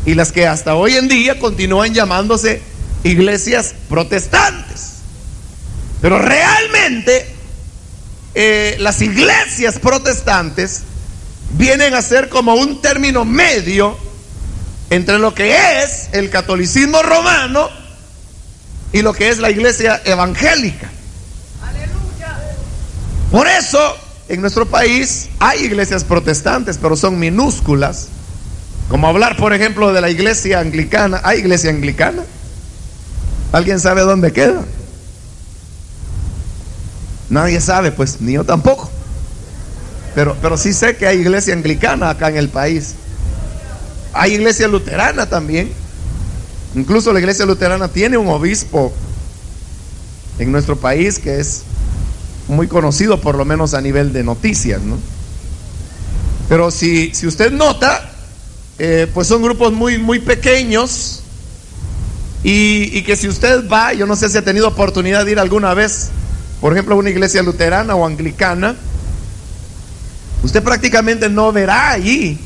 y las que hasta hoy en día continúan llamándose iglesias protestantes. Pero realmente las iglesias protestantes vienen a ser como un término medio entre lo que es el catolicismo romano y lo que es la iglesia evangélica. Por eso en nuestro país hay iglesias protestantes, pero son minúsculas. Como hablar, por ejemplo, de la iglesia anglicana. ¿Hay iglesia anglicana? ¿Alguien sabe dónde queda? Nadie sabe, pues ni yo tampoco. Pero sí sé que hay iglesia anglicana acá en el país. Hay iglesia luterana también. Incluso la iglesia luterana tiene un obispo en nuestro país que es muy conocido, por lo menos a nivel de noticias, ¿no? Pero si usted nota, pues son grupos muy pequeños, y que si usted va, yo no sé si ha tenido oportunidad de ir alguna vez, por ejemplo, a una iglesia luterana o anglicana, usted prácticamente no verá allí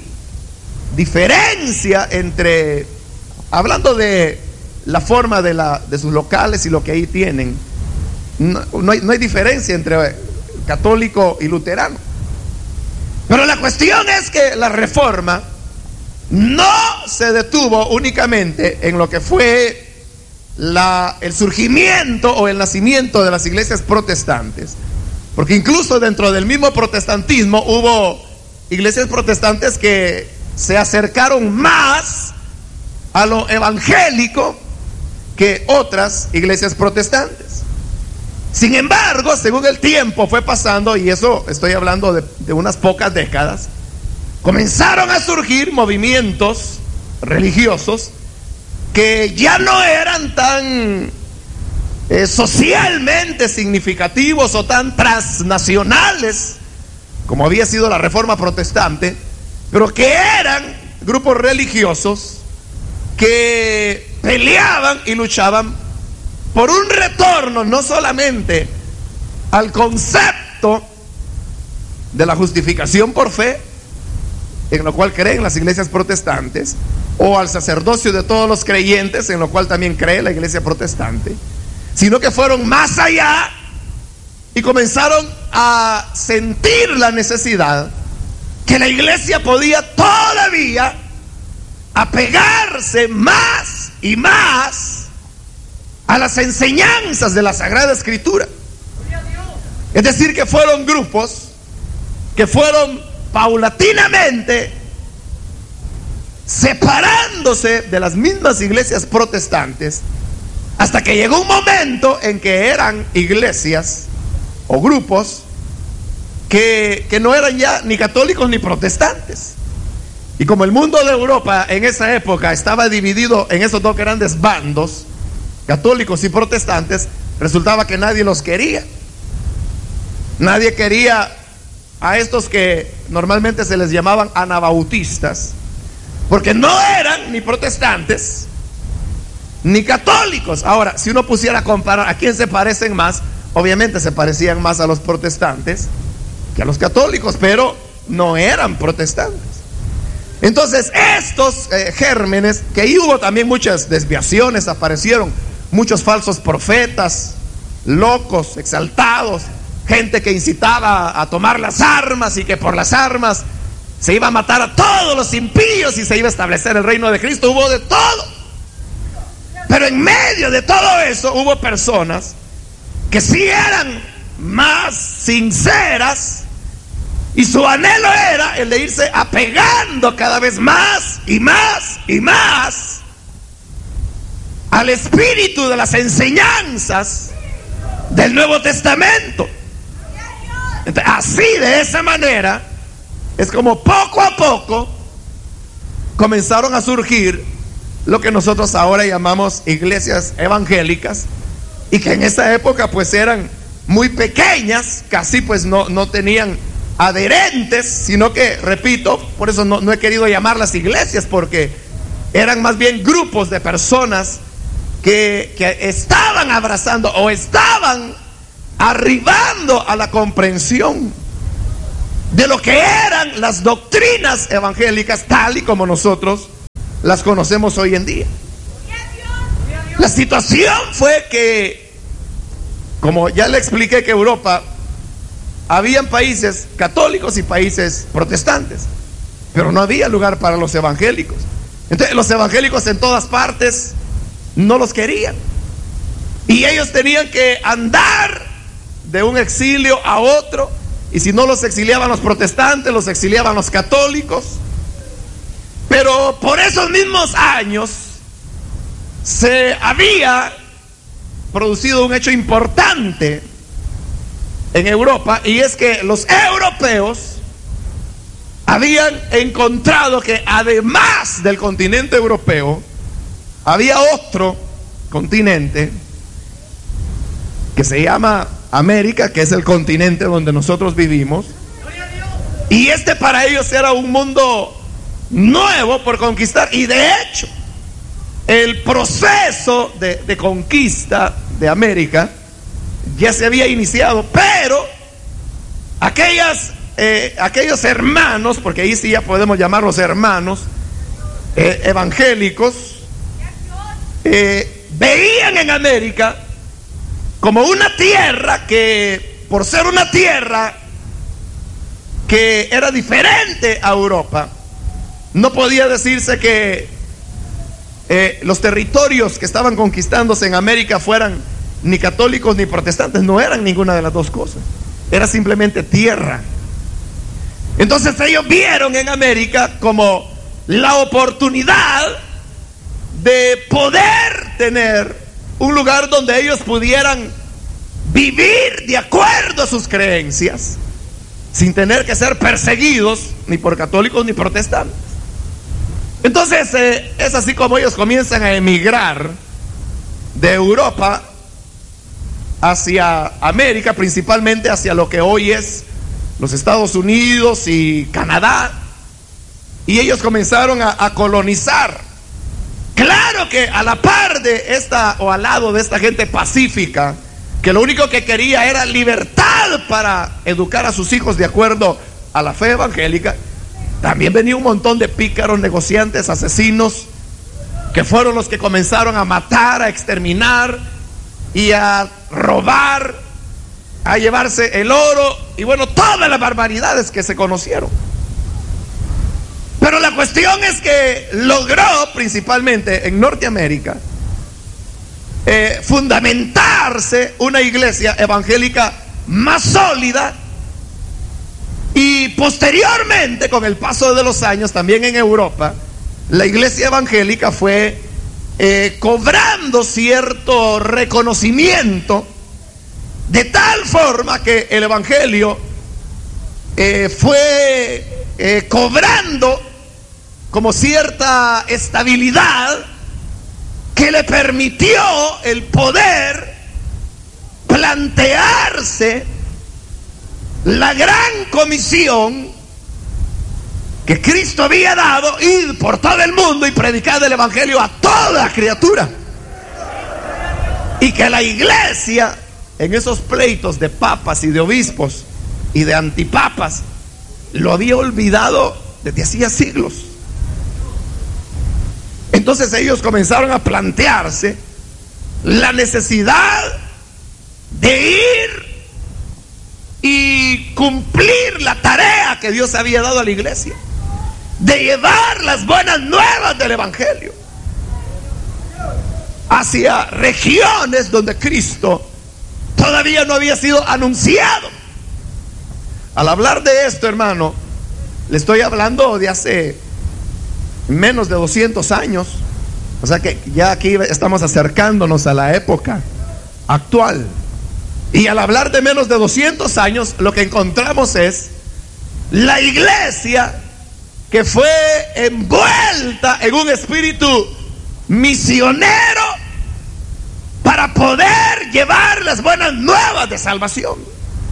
diferencia entre, hablando de la forma de sus locales y lo que ahí tienen, no hay diferencia entre católico y luterano. Pero la cuestión es que la reforma no se detuvo únicamente en lo que fue el surgimiento o el nacimiento de las iglesias protestantes, porque incluso dentro del mismo protestantismo hubo iglesias protestantes que se acercaron más a lo evangélico que otras iglesias protestantes. Sin embargo, según el tiempo fue pasando, y eso estoy hablando de unas pocas décadas, comenzaron a surgir movimientos religiosos que ya no eran tan socialmente significativos o tan transnacionales como había sido la reforma protestante, pero que eran grupos religiosos que peleaban y luchaban por un retorno no solamente al concepto de la justificación por fe, en lo cual creen las iglesias protestantes, o al sacerdocio de todos los creyentes, en lo cual también cree la iglesia protestante, sino que fueron más allá y comenzaron a sentir la necesidad que la iglesia podía todavía apegarse más y más a las enseñanzas de la Sagrada Escritura. Es decir, que fueron grupos que fueron paulatinamente separándose de las mismas iglesias protestantes, hasta que llegó un momento en que eran iglesias o grupos que no eran ya ni católicos ni protestantes. Y como el mundo de Europa en esa época estaba dividido en esos dos grandes bandos, católicos y protestantes, resultaba que nadie los quería. Nadie quería a estos que normalmente se les llamaban anabautistas, porque no eran ni protestantes ni católicos. Ahora, si uno pusiera a comparar a quién se parecen más, obviamente se parecían más a los protestantes que a los católicos, pero no eran protestantes. Entonces estos gérmenes, que ahí hubo también muchas desviaciones, aparecieron muchos falsos profetas, locos, exaltados, gente que incitaba a tomar las armas y que por las armas se iba a matar a todos los impíos y se iba a establecer el reino de Cristo. Hubo de todo. Pero en medio de todo eso hubo personas que sí eran más sinceras, y su anhelo era el de irse apegando cada vez más y más y más al espíritu de las enseñanzas del Nuevo Testamento. Entonces, así, de esa manera, es como poco a poco comenzaron a surgir lo que nosotros ahora llamamos iglesias evangélicas, y que en esa época pues eran muy pequeñas, casi pues no tenían adherentes, sino que, repito, por eso no he querido llamarlas iglesias, porque eran más bien grupos de personas que estaban abrazando o estaban arribando a la comprensión de lo que eran las doctrinas evangélicas, tal y como nosotros las conocemos hoy en día. La situación fue que, como ya le expliqué, que Europa habían países católicos y países protestantes, pero no había lugar para los evangélicos. Entonces los evangélicos en todas partes no los querían, y ellos tenían que andar de un exilio a otro, y si no los exiliaban los protestantes, los exiliaban los católicos. Pero por esos mismos años se había producido un hecho importante en Europa, y es que los europeos habían encontrado que además del continente europeo había otro continente que se llama América, que es el continente donde nosotros vivimos, y este para ellos era un mundo nuevo por conquistar. Y de hecho el proceso de conquista de América ya se había iniciado, pero aquellos hermanos, porque ahí sí ya podemos llamarlos hermanos, evangélicos, veían en América como una tierra que, por ser una tierra que era diferente a Europa, no podía decirse que los territorios que estaban conquistándose en América fueran ni católicos ni protestantes. No eran ninguna de las dos cosas, era simplemente tierra. Entonces ellos vieron en América como la oportunidad de poder tener un lugar donde ellos pudieran vivir de acuerdo a sus creencias, sin tener que ser perseguidos ni por católicos ni protestantes. Entonces es así como ellos comienzan a emigrar de Europa hacia América, principalmente hacia lo que hoy es los Estados Unidos y Canadá, y ellos comenzaron a colonizar. Claro que a la par de esta, o al lado de esta gente pacífica, que lo único que quería era libertad para educar a sus hijos de acuerdo a la fe evangélica, también venía un montón de pícaros, negociantes, asesinos, que fueron los que comenzaron a matar, a exterminar y a robar, a llevarse el oro y bueno, todas las barbaridades que se conocieron. Pero la cuestión es que logró, principalmente en Norteamérica, fundamentarse una iglesia evangélica más sólida, y posteriormente, con el paso de los años, también en Europa, la iglesia evangélica fue cobrando cierto reconocimiento, de tal forma que el evangelio fue cobrando como cierta estabilidad que le permitió el poder plantearse la gran comisión que Cristo había dado: ir por todo el mundo y predicar el evangelio a toda criatura. Y que la iglesia, en esos pleitos de papas y de obispos y de antipapas, lo había olvidado desde hacía siglos. Entonces ellos comenzaron a plantearse la necesidad de ir y cumplir la tarea que Dios había dado a la iglesia, de llevar las buenas nuevas del evangelio hacia regiones donde Cristo todavía no había sido anunciado. Al hablar de esto, hermano, le estoy hablando de hace menos de 200 años. O sea que ya aquí estamos acercándonos a la época actual. Y al hablar de menos de 200 años, lo que encontramos es la iglesia que fue envuelta en un espíritu misionero para poder llevar las buenas nuevas de salvación.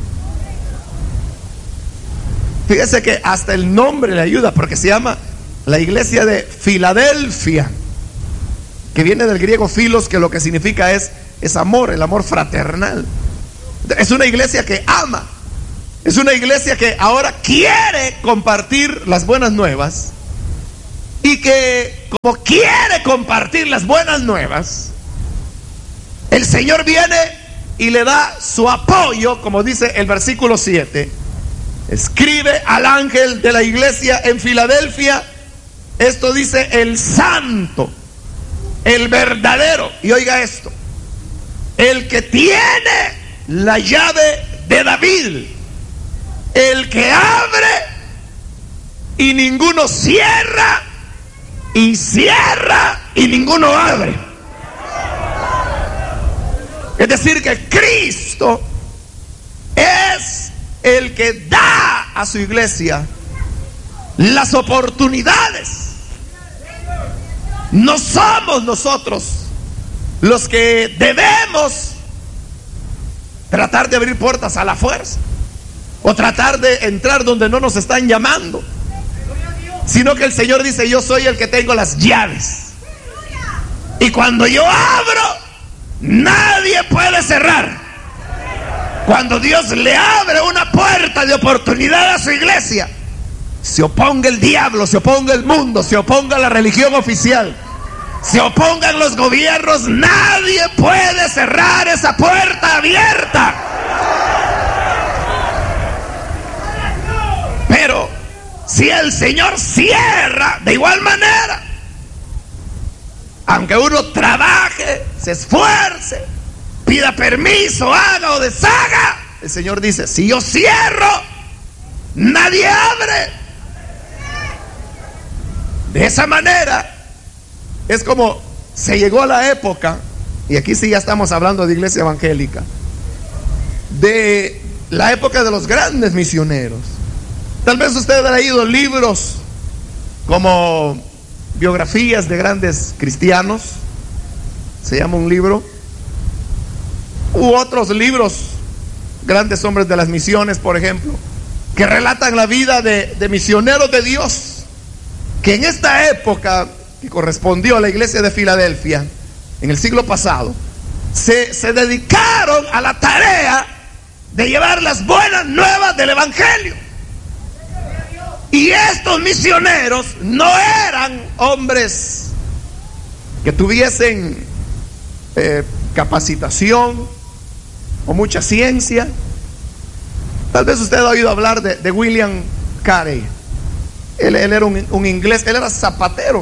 Fíjese que hasta el nombre le ayuda, porque se llama la iglesia de Filadelfia, que viene del griego filos, que lo que significa es amor, el amor fraternal. Es una iglesia que ama, es una iglesia que ahora quiere compartir las buenas nuevas, y que como quiere compartir las buenas nuevas, el Señor viene y le da su apoyo, como dice el versículo 7. Escribe al ángel de la iglesia en Filadelfia, esto dice: el santo, el verdadero, y oiga esto, el que tiene la llave de David, el que abre y ninguno cierra, y cierra y ninguno abre. Es decir, que Cristo es el que da a su iglesia las oportunidades. No somos nosotros los que debemos tratar de abrir puertas a la fuerza o tratar de entrar donde no nos están llamando, sino que el Señor dice: yo soy el que tengo las llaves, y cuando yo abro, nadie puede cerrar. Cuando Dios le abre una puerta de oportunidad a su iglesia, se oponga el diablo, se oponga el mundo, se oponga la religión oficial, se opongan los gobiernos, nadie puede cerrar esa puerta abierta. Pero si el Señor cierra, de igual manera, aunque uno trabaje, se esfuerce, pida permiso, haga o deshaga, el Señor dice: si yo cierro, nadie abre. De esa manera es como se llegó a la época, y aquí sí ya estamos hablando de iglesia evangélica, de la época de los grandes misioneros. Tal vez usted ha leído libros como biografías de grandes cristianos, se llama un libro, u otros libros, grandes hombres de las misiones, por ejemplo, que relatan la vida de misioneros de Dios, que en esta época que correspondió a la iglesia de Filadelfia, en el siglo pasado, se dedicaron a la tarea de llevar las buenas nuevas del evangelio. Y estos misioneros no eran hombres que tuviesen capacitación o mucha ciencia. Tal vez usted ha oído hablar de William Carey. Él era un inglés, él era zapatero,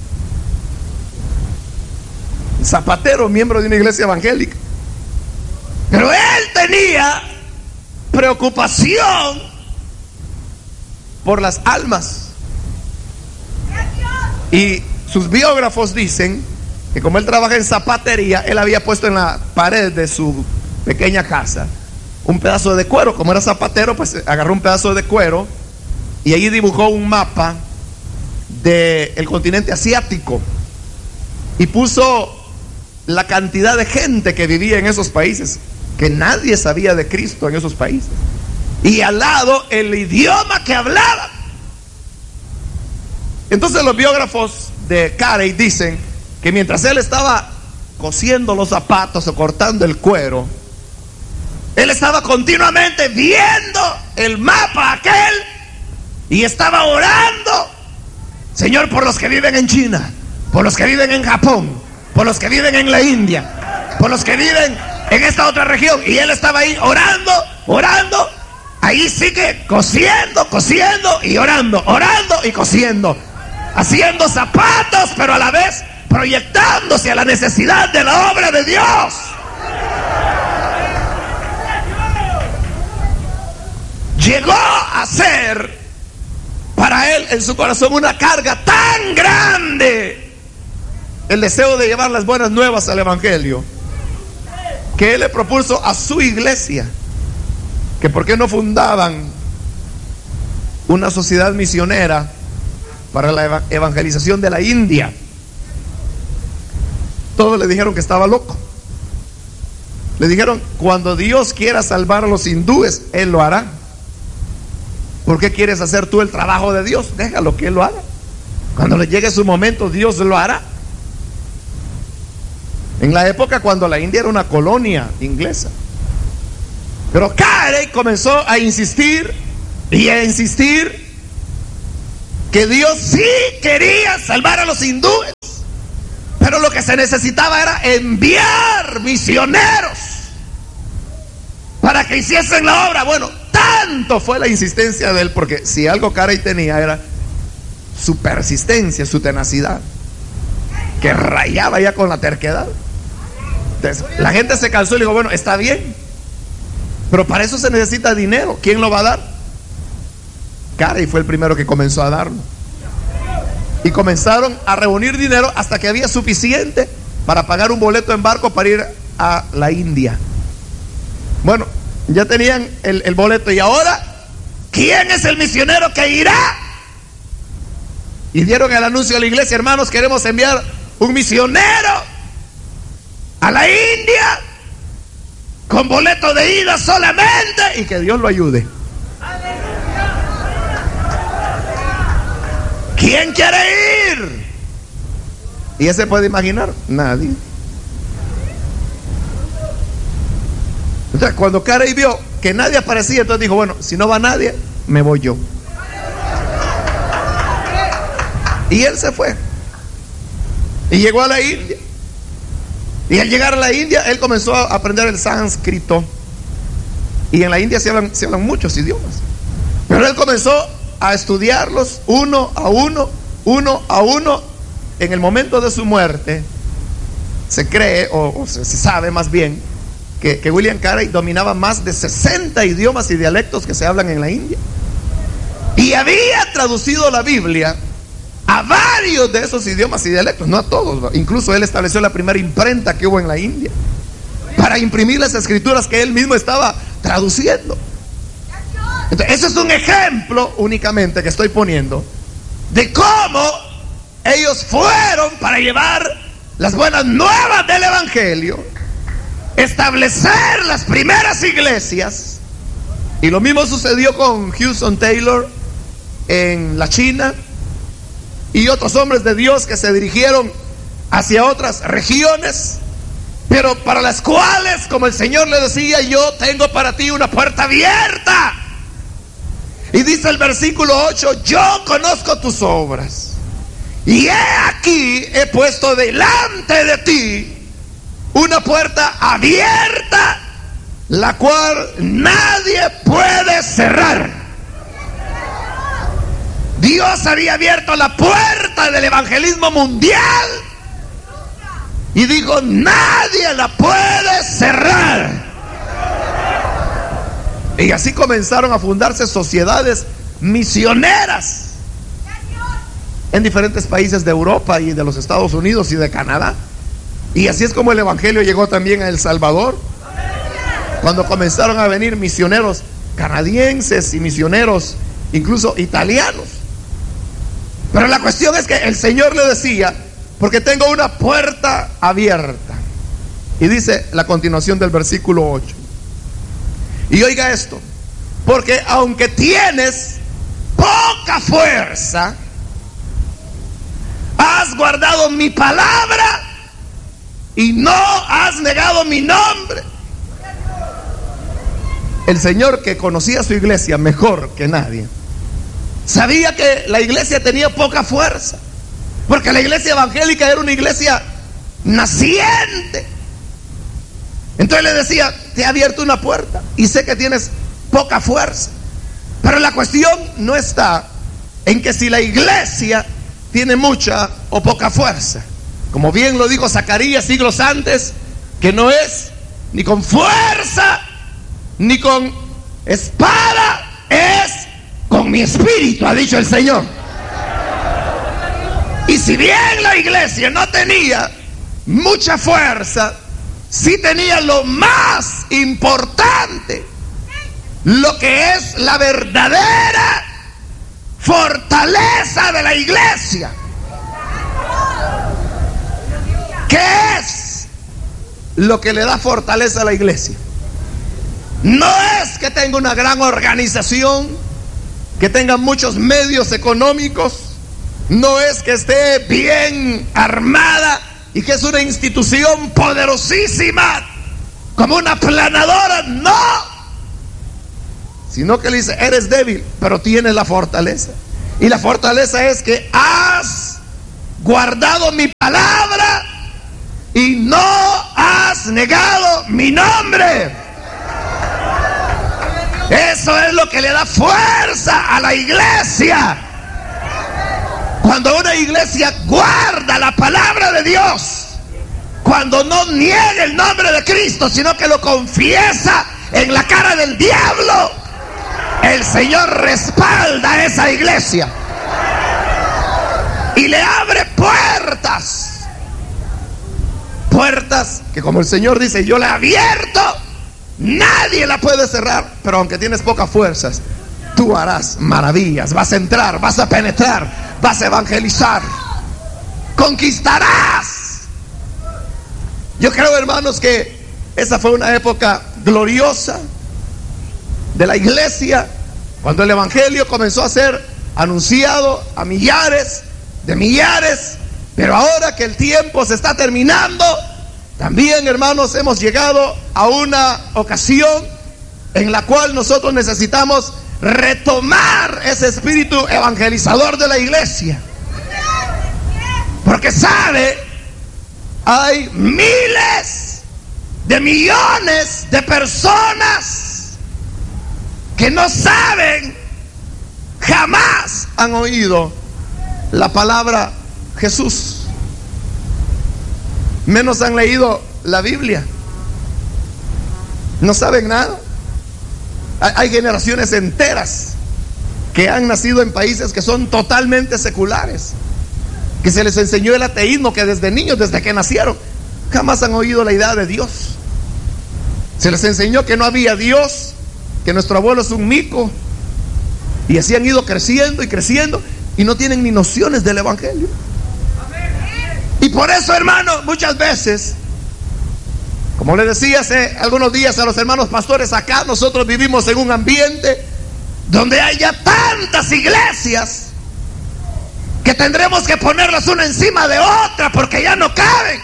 miembro de una iglesia evangélica. Pero él tenía preocupación por las almas. Y sus biógrafos dicen que como él trabaja en zapatería, él había puesto en la pared de su pequeña casa un pedazo de cuero. Como era zapatero, pues agarró un pedazo de cuero y allí dibujó un mapa del continente asiático y puso la cantidad de gente que vivía en esos países, que nadie sabía de Cristo en esos países, y al lado el idioma que hablaban. Entonces los biógrafos de Carey dicen que mientras él estaba cosiendo los zapatos o cortando el cuero, él estaba continuamente viendo el mapa aquel y estaba orando: Señor, por los que viven en China, por los que viven en Japón, por los que viven en la India, por los que viven en esta otra región. Y él estaba ahí orando, orando. Ahí sigue cosiendo, cosiendo y orando, orando y cosiendo, haciendo zapatos, pero a la vez proyectándose a la necesidad de la obra de Dios. Llegó a ser para él en su corazón una carga tan grande, el deseo de llevar las buenas nuevas al evangelio, que él le propuso a su iglesia que por qué no fundaban una sociedad misionera para la evangelización de la India. Todos le dijeron que estaba loco. Le dijeron: cuando Dios quiera salvar a los hindúes, Él lo hará. ¿Por qué quieres hacer tú el trabajo de Dios? Déjalo que Él lo haga. Cuando le llegue su momento, Dios lo hará. En la época cuando la India era una colonia inglesa. Pero Carey comenzó a insistir y a insistir que Dios sí quería salvar a los hindúes, pero lo que se necesitaba era enviar misioneros para que hiciesen la obra. Bueno, tanto fue la insistencia de él, porque si algo Carey tenía era su persistencia, su tenacidad, que rayaba ya con la terquedad. Entonces, la gente se cansó y le dijo, bueno, está bien, pero para eso se necesita dinero. ¿Quién lo va a dar? Carey fue el primero que comenzó a darlo. Y comenzaron a reunir dinero hasta que había suficiente para pagar un boleto en barco para ir a la India. Bueno, ya tenían el boleto. Y ahora, ¿quién es el misionero que irá? Y dieron el anuncio a la iglesia: hermanos, queremos enviar un misionero a la India con boleto de ida solamente, y que Dios lo ayude. ¿Quién quiere ir? ¿Y ese puede imaginar? Nadie. Entonces, cuando Carey vio que nadie aparecía, entonces dijo, bueno, si no va nadie, me voy yo. Y él se fue y llegó a la India. Y al llegar a la India, él comenzó a aprender el sánscrito. Y en la India se hablan muchos idiomas, pero él comenzó a estudiarlos uno a uno. En el momento de su muerte, se cree, o se sabe más bien, que William Carey dominaba más de 60 idiomas y dialectos que se hablan en la India. Y había traducido la Biblia a varios de esos idiomas y dialectos, no a todos. Incluso él estableció la primera imprenta que hubo en la India para imprimir las escrituras que él mismo estaba traduciendo. Entonces, ese es un ejemplo únicamente que estoy poniendo de cómo ellos fueron para llevar las buenas nuevas del Evangelio, establecer las primeras iglesias. Y lo mismo sucedió con Hudson Taylor en la China, y otros hombres de Dios que se dirigieron hacia otras regiones, pero para las cuales, como el Señor le decía, yo tengo para ti una puerta abierta. Y dice el versículo 8, yo conozco tus obras, y he aquí, he puesto delante de ti una puerta abierta, la cual nadie puede cerrar. Dios había abierto la puerta del evangelismo mundial y dijo, nadie la puede cerrar. Y así comenzaron a fundarse sociedades misioneras en diferentes países de Europa y de los Estados Unidos y de Canadá. Y así es como el evangelio llegó también a El Salvador, cuando comenzaron a venir misioneros canadienses y misioneros incluso italianos. Pero la cuestión es que el Señor le decía, porque tengo una puerta abierta. Y dice la continuación del versículo 8. Y oiga esto, porque aunque tienes poca fuerza, has guardado mi palabra y no has negado mi nombre. El Señor, que conocía a su iglesia mejor que nadie, sabía que la iglesia tenía poca fuerza, porque la iglesia evangélica era una iglesia naciente. Entonces le decía, te he abierto una puerta y sé que tienes poca fuerza, pero la cuestión no está en que si la iglesia tiene mucha o poca fuerza. Como bien lo dijo Zacarías siglos antes, que no es ni con fuerza ni con espada, es con mi espíritu, ha dicho el Señor. Y si bien la iglesia no tenía mucha fuerza, sí tenía lo más importante, lo que es la verdadera fortaleza de la iglesia. ¿Qué es lo que le da fortaleza a la iglesia? No es que tenga una gran organización, que tenga muchos medios económicos, no es que esté bien armada y que es una institución poderosísima como una aplanadora, no, sino que le dice, eres débil, pero tienes la fortaleza. Y la fortaleza es que has guardado mi palabra y no has negado mi nombre. Eso es lo que le da fuerza a la iglesia. Cuando una iglesia guarda la palabra de Dios, cuando no niega el nombre de Cristo, sino que lo confiesa en la cara del diablo, el Señor respalda a esa iglesia y le abre puertas. Puertas que, como el Señor dice, yo la he abierto, nadie la puede cerrar. Pero aunque tienes pocas fuerzas, tú harás maravillas. Vas a entrar, vas a penetrar, vas a evangelizar, conquistarás. Yo creo, hermanos, que esa fue una época gloriosa de la iglesia, cuando el evangelio comenzó a ser anunciado a millares de millares. Pero ahora que el tiempo se está terminando, también, hermanos, hemos llegado a una ocasión en la cual nosotros necesitamos retomar ese espíritu evangelizador de la iglesia. Porque sabe, hay miles de millones de personas que no saben, jamás han oído la palabra Jesús, menos han leído la Biblia, no saben nada. Hay generaciones enteras que han nacido en países que son totalmente seculares, que se les enseñó el ateísmo, que desde niños, desde que nacieron, jamás han oído la idea de Dios. Se les enseñó que no había Dios, que nuestro abuelo es un mico, y así han ido creciendo y creciendo y no tienen ni nociones del evangelio. Y por eso, hermano, muchas veces, como le decía hace algunos días a los hermanos pastores, acá nosotros vivimos en un ambiente donde hay ya tantas iglesias que tendremos que ponerlas una encima de otra porque ya no caben.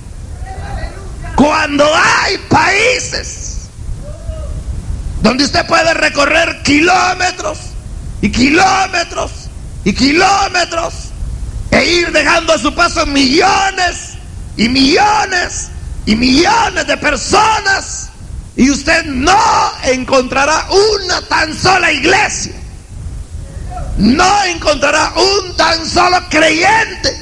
Cuando hay países donde usted puede recorrer kilómetros y kilómetros y kilómetros e ir dejando a su paso millones y millones y millones de personas, y usted no encontrará una tan sola iglesia, no encontrará un tan solo creyente.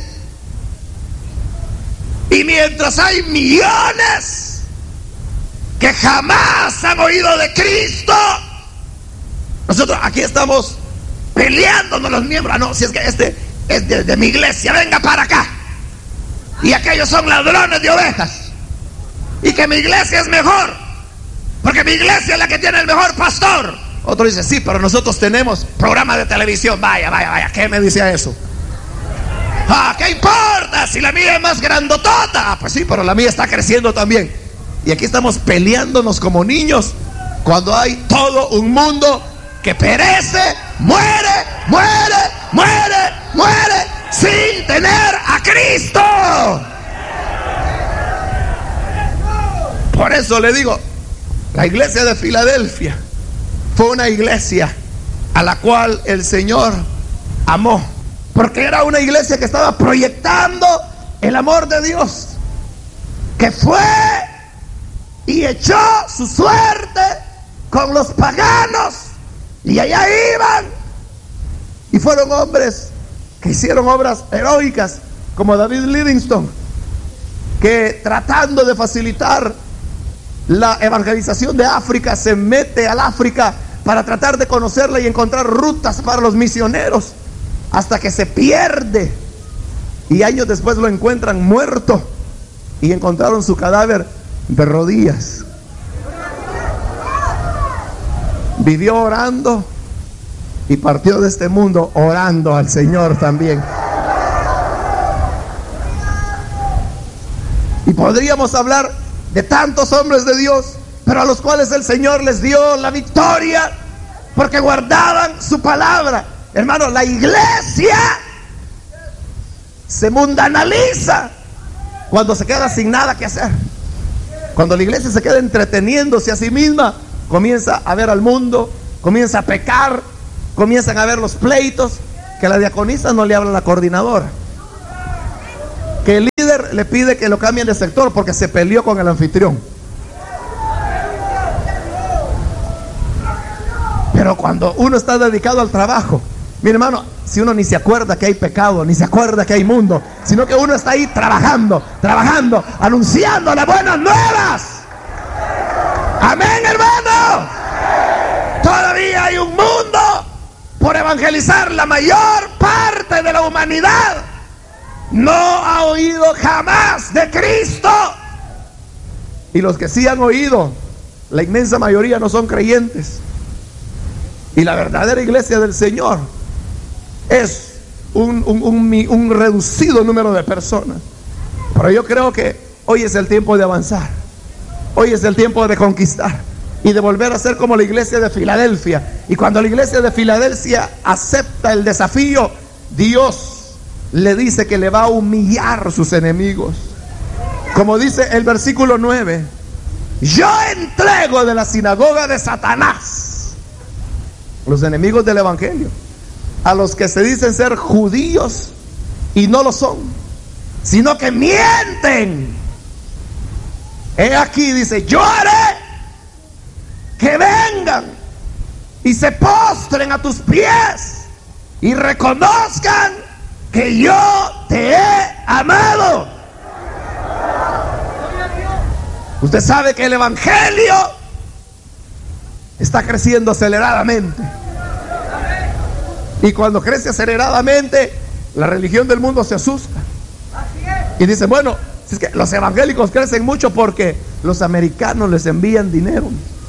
Y mientras hay millones que jamás han oído de Cristo, nosotros aquí estamos peleándonos los miembros. No, si es que este es de mi iglesia, venga para acá, y aquellos son ladrones de ovejas, y que mi iglesia es mejor porque mi iglesia es la que tiene el mejor pastor. Otro dice, sí, pero nosotros tenemos programa de televisión. Vaya, ¿qué me dice eso? ¿Qué importa si la mía es más grandotota? Pues sí, pero la mía está creciendo también. Y aquí estamos peleándonos como niños cuando hay todo un mundo que perece, muere sin tener a Cristo. Por eso le digo, la iglesia de Filadelfia fue una iglesia a la cual el Señor amó, porque era una iglesia que estaba proyectando el amor de Dios, que fue y echó su suerte con los paganos, y allá iban, y fueron hombres que hicieron obras heroicas, como David Livingstone, que tratando de facilitar la evangelización de África, se mete al África para tratar de conocerla y encontrar rutas para los misioneros, hasta que se pierde, y años después lo encuentran muerto, y encontraron su cadáver de rodillas. Vivió orando y partió de este mundo orando al Señor también. Y podríamos hablar de tantos hombres de Dios, pero a los cuales el Señor les dio la victoria porque guardaban su palabra. Hermano, la iglesia se mundanaliza cuando se queda sin nada que hacer. Cuando la iglesia se queda entreteniéndose a sí misma, comienza a ver al mundo, comienza a pecar, comienzan a ver los pleitos, que la diaconisa no le habla a la coordinadora, que el líder le pide que lo cambien de sector porque se peleó con el anfitrión. Pero cuando uno está dedicado al trabajo, mi hermano, si uno ni se acuerda que hay pecado, ni se acuerda que hay mundo, sino que uno está ahí trabajando, anunciando las buenas nuevas. Amén, hermano. Todavía hay un mundo por evangelizar. La mayor parte de la humanidad no ha oído jamás de Cristo. Y los que sí han oído, la inmensa mayoría no son creyentes. Y la verdadera iglesia del Señor es un reducido número de personas. Pero yo creo que hoy es el tiempo de avanzar. Hoy es el tiempo de conquistar y de volver a ser como la iglesia de Filadelfia. Y cuando la iglesia de Filadelfia acepta el desafío, Dios le dice que le va a humillar sus enemigos. Como dice el versículo 9: yo entrego de la sinagoga de Satanás, los enemigos del evangelio, a los que se dicen ser judíos y no lo son, sino que mienten. He aquí, dice, yo haré que vengan y se postren a tus pies y reconozcan que yo te he amado. Usted sabe que el evangelio está creciendo aceleradamente. Y cuando crece aceleradamente, la religión del mundo se asusta. Y dice, bueno, es que los evangélicos crecen mucho porque los americanos les envían dinero.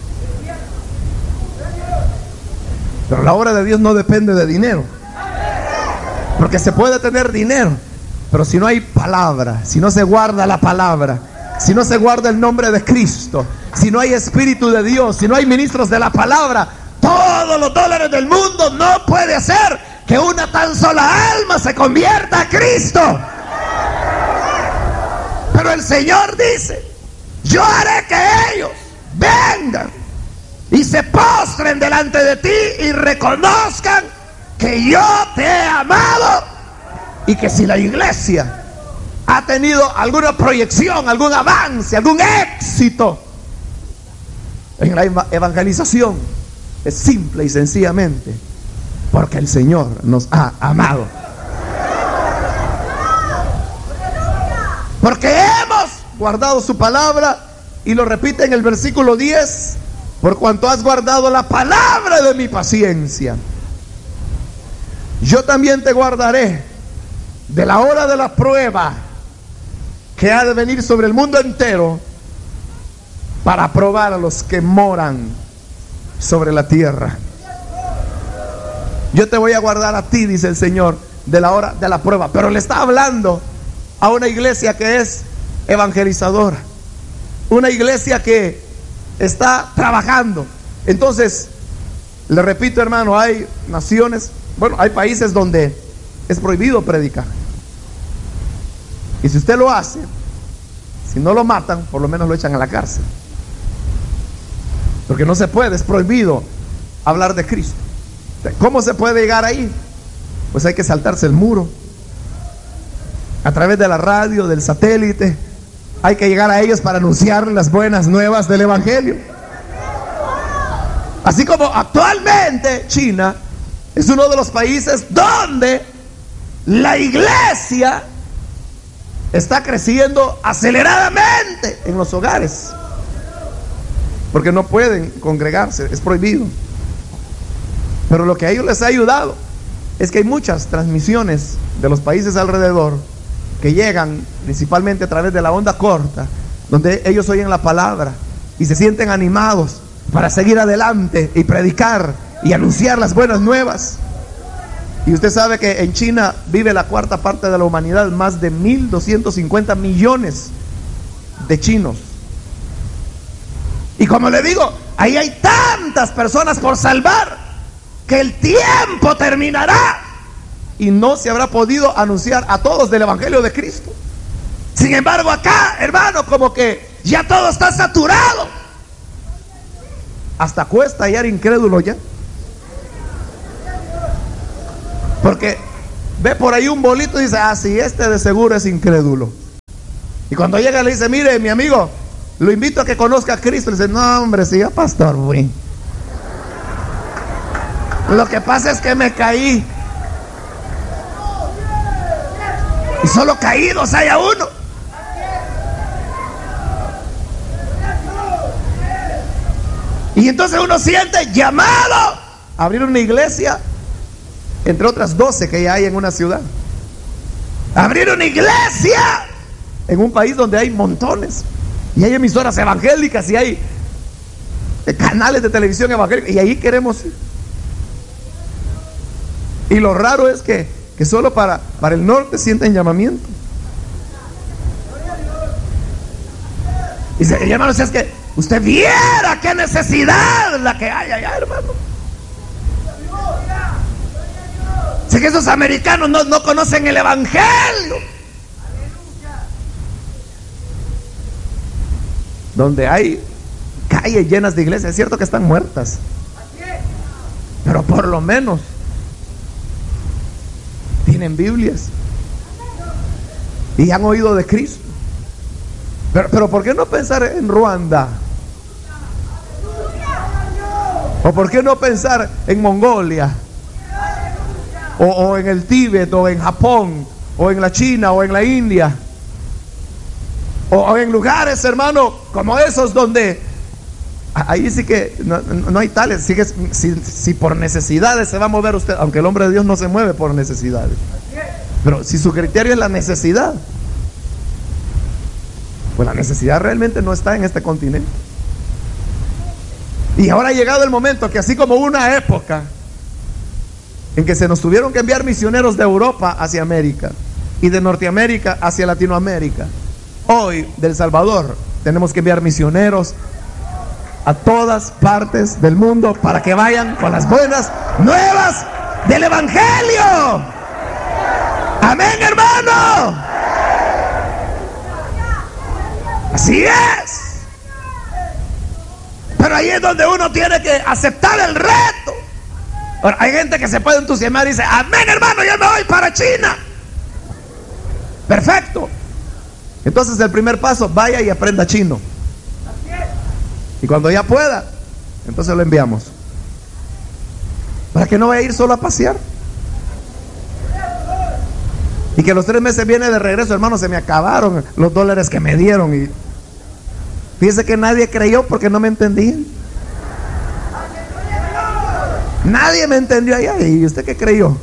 Pero la obra de Dios no depende de dinero. Porque se puede tener dinero, pero si no hay palabra, si no se guarda la palabra, si no se guarda el nombre de Cristo, si no hay Espíritu de Dios, si no hay ministros de la palabra, todos los dólares del mundo no puede hacer que una tan sola alma se convierta a Cristo. Pero el Señor dice, yo haré que ellos vengan y se postren delante de ti y reconozcan que yo te he amado. Y que si la iglesia ha tenido alguna proyección, algún avance, algún éxito en la evangelización, es simple y sencillamente porque el Señor nos ha amado. Porque hemos guardado su palabra, y lo repite en el versículo 10, por cuanto has guardado la palabra de mi paciencia, yo también te guardaré de la hora de la prueba que ha de venir sobre el mundo entero para probar a los que moran sobre la tierra. Yo te voy a guardar a ti, dice el Señor, de la hora de la prueba. Pero le está hablando a una iglesia que es evangelizadora, una iglesia que está trabajando. Entonces, le repito, hermano, hay naciones, bueno, hay países donde es prohibido predicar. Y si usted lo hace, si no lo matan, por lo menos lo echan a la cárcel. Porque no se puede, es prohibido hablar de Cristo. ¿Cómo se puede llegar ahí? Pues hay que saltarse el muro. A través de la radio, del satélite, hay que llegar a ellos para anunciar las buenas nuevas del evangelio. Así como actualmente China es uno de los países donde la iglesia está creciendo aceleradamente en los hogares, porque no pueden congregarse, es prohibido. Pero lo que a ellos les ha ayudado es que hay muchas transmisiones de los países alrededor que llegan principalmente a través de la onda corta, donde ellos oyen la palabra y se sienten animados para seguir adelante y predicar y anunciar las buenas nuevas. Y usted sabe que en China vive la cuarta parte de la humanidad, más de 1.250 millones de chinos. Y como le digo, ahí hay tantas personas por salvar que el tiempo terminará y no se habrá podido anunciar a todos del evangelio de Cristo. Sin embargo, acá, hermano, como que ya todo está saturado. Hasta cuesta hallar incrédulo ya. Porque ve por ahí un bolito y dice, ah, sí, este de seguro es incrédulo. Y cuando llega le dice, mire, mi amigo, lo invito a que conozca a Cristo. Le dice, no, hombre, sí, pastor, güey. Lo que pasa es que me caí. Y solo caídos hay a uno. Y entonces uno siente llamado a abrir una iglesia, entre otras 12 que ya hay en una ciudad. Abrir una iglesia en un país donde hay montones. Y hay emisoras evangélicas y hay canales de televisión evangélicos. Y ahí queremos ir. Y lo raro es que solo para el norte sienten llamamiento. Dice, hermano, si es que usted viera qué necesidad la que hay allá, hermano. Sé que esos americanos no conocen el evangelio. Donde hay calles llenas de iglesias, es cierto que están muertas, pero por lo menos tienen Biblias y han oído de Cristo. Pero ¿por qué no pensar en Ruanda? ¿O por qué no pensar en Mongolia? O en el Tíbet, o en Japón, o en la China, o en la India, o en lugares, hermano, como esos donde ahí sí que no hay tales. Si por necesidades se va a mover usted, aunque el hombre de Dios no se mueve por necesidades, pero si su criterio es la necesidad, pues la necesidad realmente no está en este continente. Y ahora ha llegado el momento que, así como una época en que se nos tuvieron que enviar misioneros de Europa hacia América y de Norteamérica hacia Latinoamérica, hoy del Salvador tenemos que enviar misioneros a todas partes del mundo para que vayan con las buenas nuevas del evangelio. Amén, hermano. Así es. Pero ahí es donde uno tiene que aceptar el reto. Ahora, hay gente que se puede entusiasmar y dice, amén, hermano, yo me voy para China. Perfecto. Entonces el primer paso, vaya y aprenda chino. Y cuando ya pueda, entonces lo enviamos. Para que no vaya a ir solo a pasear. Y que los 3 meses viene de regreso, hermano, se me acabaron los dólares que me dieron. Y fíjese que nadie creyó porque no me entendían. Nadie me entendió allá. ¿Y usted qué creyó?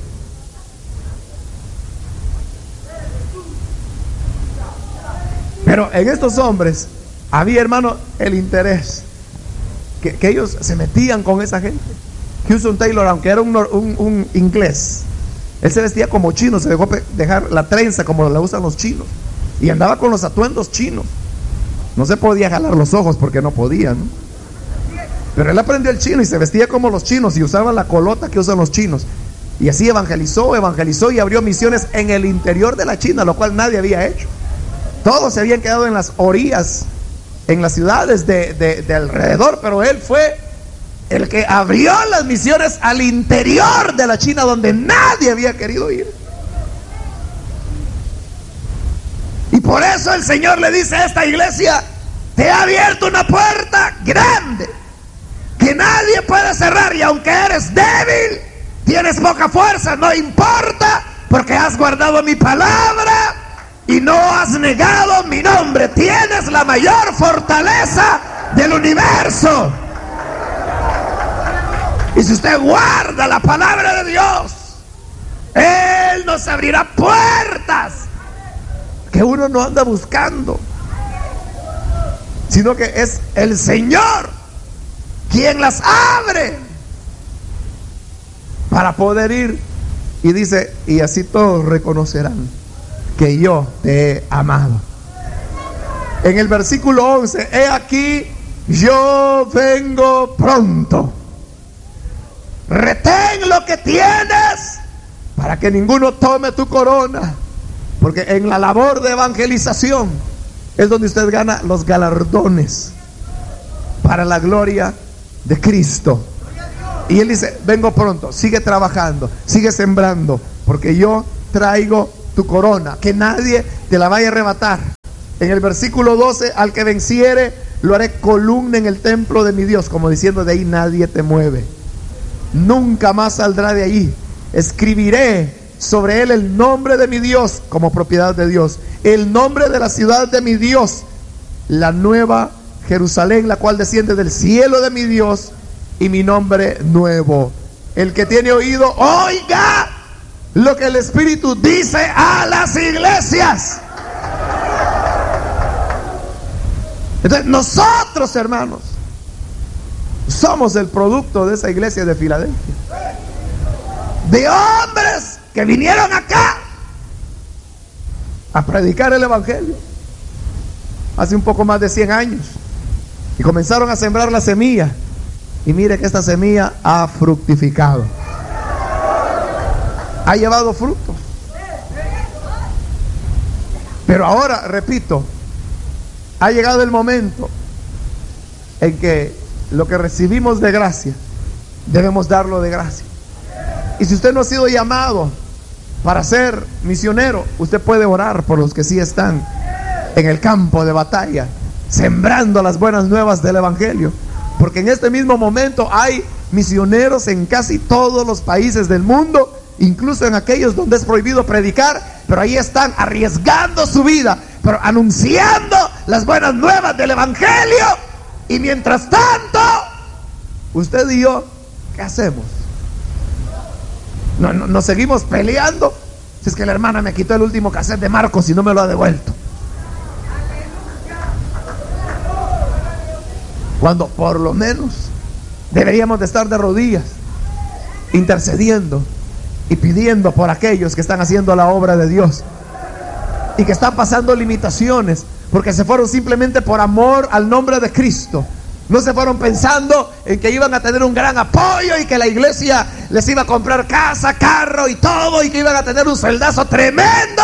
Pero en estos hombres había, hermano, el interés. Que ellos se metían con esa gente. Hudson Taylor, aunque era un inglés, él se vestía como chino, se dejó dejar la trenza como la usan los chinos. Y andaba con los atuendos chinos. No se podía jalar los ojos porque no podía, ¿no? Pero él aprendió el chino y se vestía como los chinos y usaba la colota que usan los chinos. Y así evangelizó y abrió misiones en el interior de la China, lo cual nadie había hecho. Todos se habían quedado en las orillas, en las ciudades de alrededor, pero él fue el que abrió las misiones al interior de la China, donde nadie había querido ir. Y por eso el Señor le dice a esta iglesia, te he abierto una puerta grande que nadie puede cerrar, y aunque eres débil, tienes poca fuerza, no importa, porque has guardado mi palabra y no has negado mi nombre. Tienes la mayor fortaleza del universo. Y si usted guarda la palabra de Dios, Él nos abrirá puertas que uno no anda buscando, sino que es el Señor quien las abre para poder ir. Y dice, y así todos reconocerán que yo te he amado. En el versículo 11, he aquí, yo vengo pronto. Retén lo que tienes para que ninguno tome tu corona, porque en la labor de evangelización es donde usted gana los galardones para la gloria de Cristo. Y Él dice: vengo pronto, sigue trabajando, sigue sembrando, porque yo traigo tu corona, que nadie te la vaya a arrebatar. En el versículo 12, al que venciere, lo haré columna en el templo de mi Dios, como diciendo: de ahí nadie te mueve, nunca más saldrá de ahí. Escribiré sobre él el nombre de mi Dios como propiedad de Dios, el nombre de la ciudad de mi Dios, la nueva Jerusalén, la cual desciende del cielo de mi Dios, y mi nombre nuevo. El que tiene oído, oiga lo que el Espíritu dice a las iglesias. Entonces nosotros, hermanos, somos el producto de esa iglesia de Filadelfia, de hombres que vinieron acá a predicar el evangelio hace un poco más de 100 años y comenzaron a sembrar la semilla, y mire que esta semilla ha fructificado, ha llevado fruto. Pero ahora, repito, ha llegado el momento en que lo que recibimos de gracia debemos darlo de gracia. Y si usted no ha sido llamado para ser misionero, usted puede orar por los que sí están en el campo de batalla, sembrando las buenas nuevas del evangelio, porque en este mismo momento hay misioneros en casi todos los países del mundo, incluso en aquellos donde es prohibido predicar, pero ahí están arriesgando su vida, pero anunciando las buenas nuevas del evangelio. Y mientras tanto, usted y yo, ¿qué hacemos? Nos seguimos peleando. Si es que la hermana me quitó el último cassette de Marcos y no me lo ha devuelto, cuando por lo menos deberíamos de estar de rodillas intercediendo y pidiendo por aquellos que están haciendo la obra de Dios y que están pasando limitaciones porque se fueron simplemente por amor al nombre de Cristo. No se fueron pensando en que iban a tener un gran apoyo y que la iglesia les iba a comprar casa, carro y todo, y que iban a tener un sueldazo tremendo.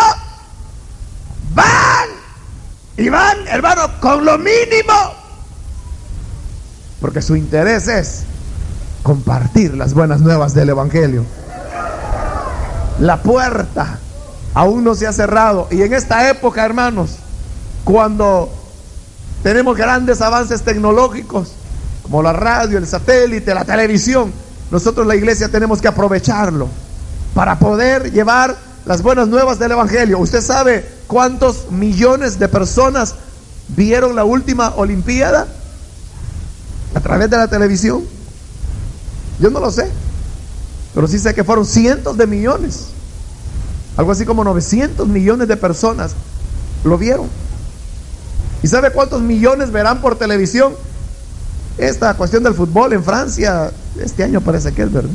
Van, hermano, con lo mínimo, porque su interés es compartir las buenas nuevas del evangelio. La puerta aún no se ha cerrado, y en esta época, hermanos, cuando tenemos grandes avances tecnológicos como la radio, el satélite, la televisión, nosotros, la iglesia, tenemos que aprovecharlo para poder llevar las buenas nuevas del evangelio. ¿Usted sabe cuántos millones de personas vieron la última Olimpiada a través de la televisión? Yo no lo sé, pero sí sé que fueron cientos de millones, algo así como 900 millones de personas lo vieron. ¿Y sabe cuántos millones verán por televisión esta cuestión del fútbol en Francia? Este año parece que es, ¿verdad?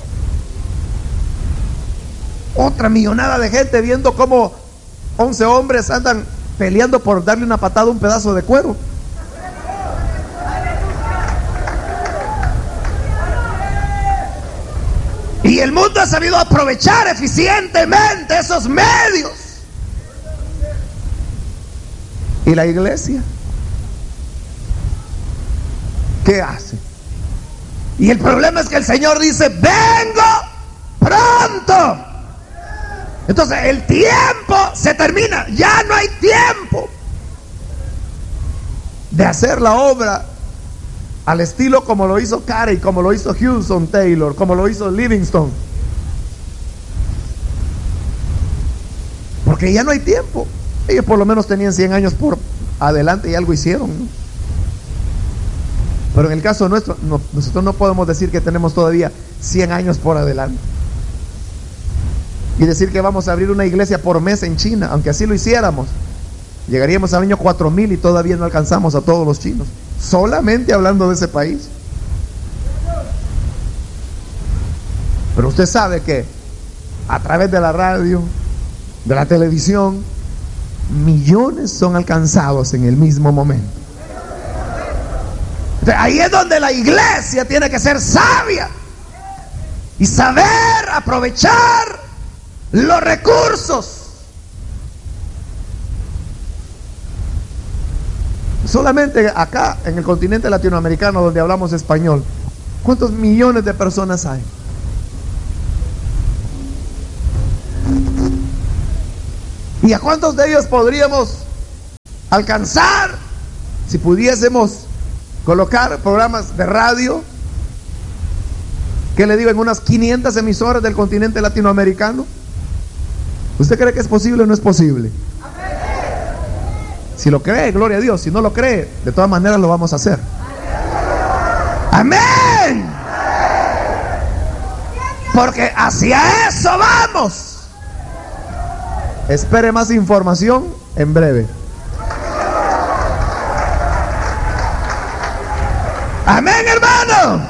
Otra millonada de gente viendo cómo 11 hombres andan peleando por darle una patada a un pedazo de cuero. Y el mundo ha sabido aprovechar eficientemente esos medios. ¿Y la iglesia qué hace? Y el problema es que el Señor dice: vengo pronto. Entonces el tiempo se termina, ya no hay tiempo de hacer la obra al estilo como lo hizo Carey, como lo hizo Hudson Taylor, como lo hizo Livingstone, porque ya no hay tiempo. Ellos por lo menos tenían 100 años por adelante y algo hicieron, ¿no? Pero en el caso nuestro, nosotros no podemos decir que tenemos todavía 100 años por adelante y decir que vamos a abrir una iglesia por mes en China. Aunque así lo hiciéramos, llegaríamos al año 4000 y todavía no alcanzamos a todos los chinos, solamente hablando de ese país. Pero usted sabe que a través de la radio, de la televisión, millones son alcanzados en el mismo momento. Entonces, ahí es donde la iglesia tiene que ser sabia y saber aprovechar los recursos. Solamente acá en el continente latinoamericano, donde hablamos español, ¿Cuántos millones de personas hay? ¿Y a cuántos de ellos podríamos alcanzar si pudiésemos colocar programas de radio? ¿Qué le digo? En unas 500 emisoras del continente latinoamericano. ¿Usted cree que es posible o no es posible? Si lo cree, gloria a Dios. Si no lo cree, de todas maneras lo vamos a hacer. Amén. Porque hacia eso vamos. Espere más información en breve. Amén, hermano.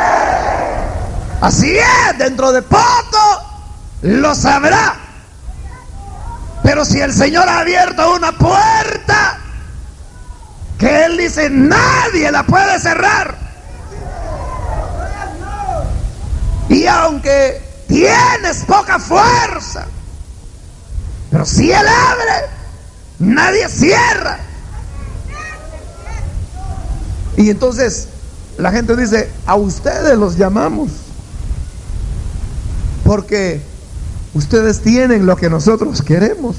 Así es, dentro de poco lo sabrá. Pero si el Señor ha abierto una puerta que Él dice nadie la puede cerrar, y aunque tienes poca fuerza, pero si Él abre, nadie cierra. Y entonces la gente dice, a ustedes los llamamos porque ustedes tienen lo que nosotros queremos.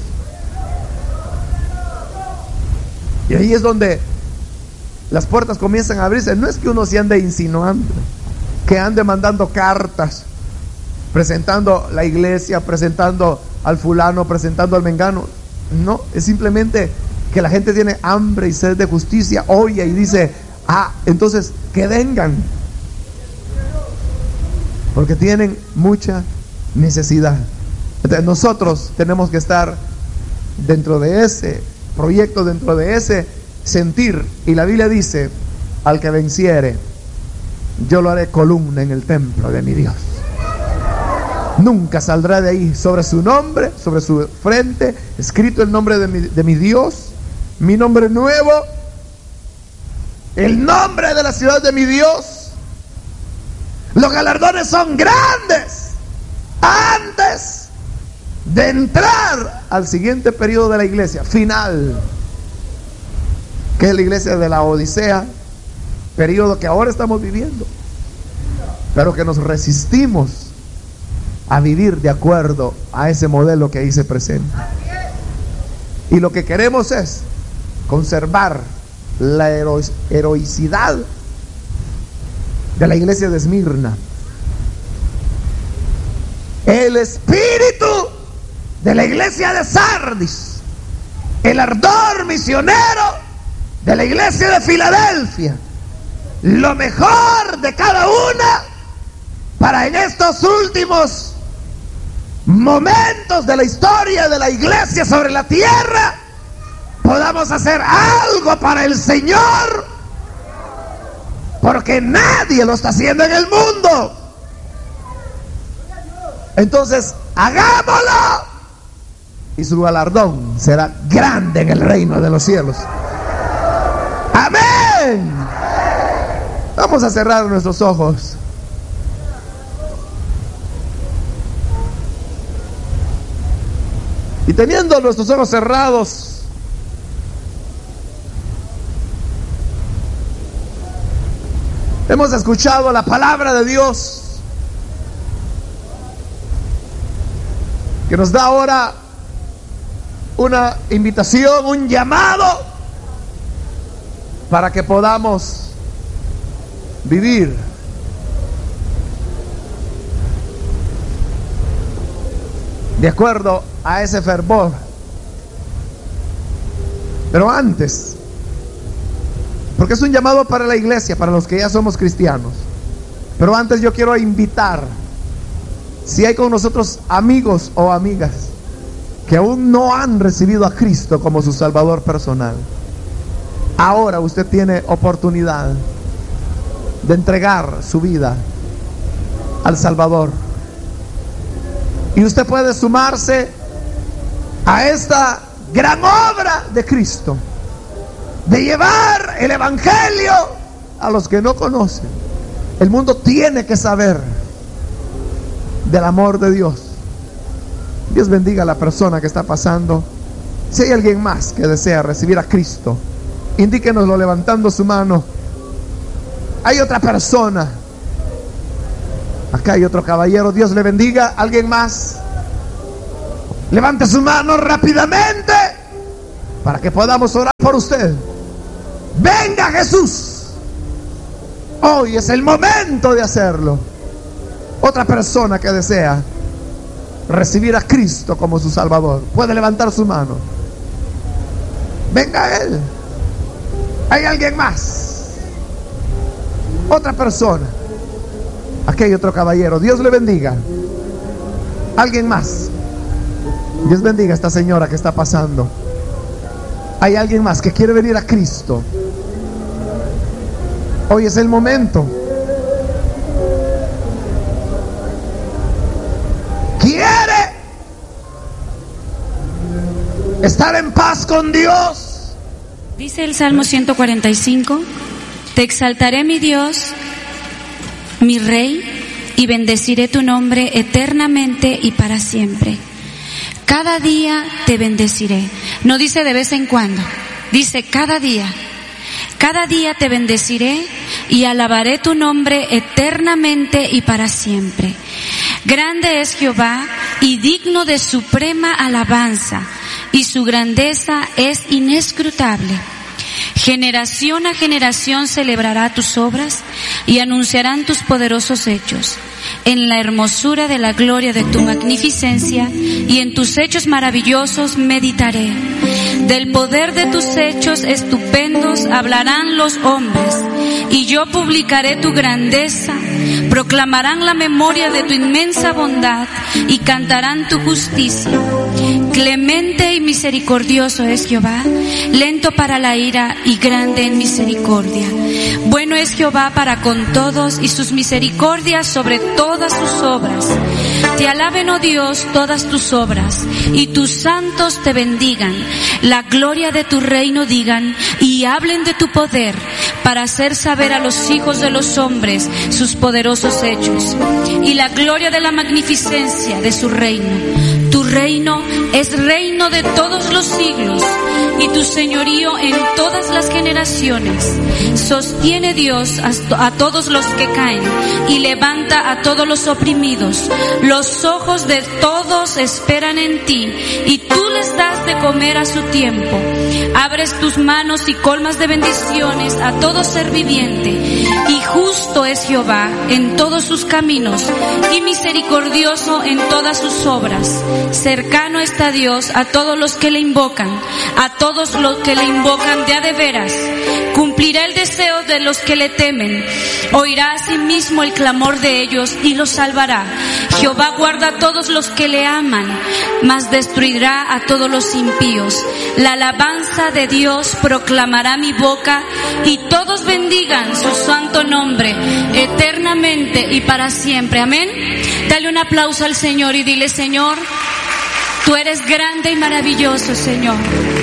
Y ahí es donde las puertas comienzan a abrirse. No es que uno se ande insinuando, que ande mandando cartas, presentando la iglesia, presentando al fulano, presentando al mengano. No, es simplemente que la gente tiene hambre y sed de justicia, oye y dice, entonces que vengan, porque tienen mucha necesidad. Entonces nosotros tenemos que estar dentro de ese proyecto, dentro de ese sentir. Y la Biblia dice, al que venciere, yo lo haré columna en el templo de mi Dios. Nunca saldrá de ahí. Sobre su nombre, sobre su frente, escrito el nombre de mi Dios, mi nombre nuevo, el nombre de la ciudad de mi Dios. Los galardones son grandes. Antes de entrar al siguiente periodo de la iglesia final, que es la iglesia de la Odisea, periodo que ahora estamos viviendo, pero que nos resistimos a vivir de acuerdo a ese modelo que ahí se presenta. Y lo que queremos es conservar la heroicidad de la iglesia de Esmirna, el espíritu de la iglesia de Sardis, el ardor misionero de la iglesia de Filadelfia, lo mejor de cada una, para en estos últimos momentos de la historia de la iglesia sobre la tierra podamos hacer algo para el Señor, porque nadie lo está haciendo en el mundo. Entonces hagámoslo y su galardón será grande en el reino de los cielos. Amén. Vamos a cerrar nuestros ojos. Y teniendo nuestros ojos cerrados, hemos escuchado la palabra de Dios, que nos da ahora una invitación, un llamado para que podamos vivir de acuerdo a ese fervor. Pero antes, porque es un llamado para la iglesia, para los que ya somos cristianos, pero antes yo quiero invitar, si hay con nosotros amigos o amigas que aún no han recibido a Cristo como su Salvador personal, ahora usted tiene oportunidad de entregar su vida al Salvador. Y usted puede sumarse a esta gran obra de Cristo, de llevar el Evangelio a los que no conocen. El mundo tiene que saber del amor de Dios. Dios bendiga a la persona que está pasando. Si hay alguien más que desea recibir a Cristo, indíquenoslo levantando su mano. Hay otra persona Acá hay otro caballero, Dios le bendiga. ¿Alguien más? Levante su mano rápidamente para que podamos orar por usted. Venga Jesús. Hoy es el momento de hacerlo. Otra persona que desea recibir a Cristo como su Salvador puede levantar su mano. Venga Él. ¿Hay alguien más? Otra persona. Aquí hay otro caballero. Dios le bendiga. ¿Alguien más? Dios bendiga a esta señora que está pasando. ¿Hay alguien más que quiere venir a Cristo? Hoy es el momento. ¿Quiere estar en paz con Dios? Dice el Salmo 145: te exaltaré, mi Dios, mi Rey, y bendeciré tu nombre eternamente y para siempre. Cada día te bendeciré. No dice de vez en cuando, dice cada día. Cada día te bendeciré y alabaré tu nombre eternamente y para siempre. Grande es Jehová y digno de suprema alabanza, y su grandeza es inescrutable. Generación a generación celebrará tus obras y anunciarán tus poderosos hechos. En la hermosura de la gloria de tu magnificencia y en tus hechos maravillosos meditaré. Del poder de tus hechos estupendos hablarán los hombres, y yo publicaré tu grandeza. Proclamarán la memoria de tu inmensa bondad y cantarán tu justicia. Clemente y misericordioso es Jehová, lento para la ira y grande en misericordia. Bueno es Jehová para con todos, y sus misericordias sobre todas sus obras. Te alaben, oh Dios, todas tus obras, y tus santos te bendigan. La gloria de tu reino digan, y hablen de tu poder, para hacer saber a los hijos de los hombres sus poderosos hechos, y la gloria de la magnificencia de su reino. Tu reino es reino de todos los siglos, y tu señorío en todas las generaciones. Sostiene Dios a todos los que caen, y levanta a todos los oprimidos. Los ojos de todos esperan en ti, y tú les das de comer a su tiempo. Abres tus manos y colmas de bendiciones a todo ser viviente. Y justo es Jehová en todos sus caminos, y misericordioso en todas sus obras. Cercano está Dios a todos los que le invocan, a todos los que le invocan de a de veras. Cumplirá el deseo de los que le temen. Oirá asimismo el clamor de ellos y los salvará. Jehová guarda a todos los que le aman, mas destruirá a todos los impíos. La alabanza de Dios proclamará mi boca, y todos bendigan su santo nombre eternamente y para siempre. Amén. Dale un aplauso al Señor y dile: Señor, tú eres grande y maravilloso, Señor.